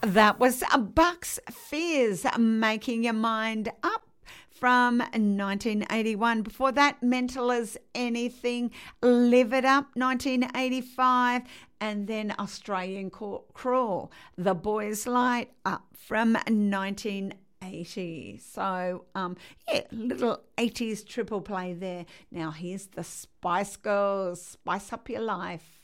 That was Bucks Fizz, Making Your Mind Up, from 1981. Before that, Mental as Anything, Live It Up, 1985. And then Australian Crawl, The Boys Light Up, from 1980. So, little 80s triple play there. Now here's the Spice Girls, Spice Up Your Life.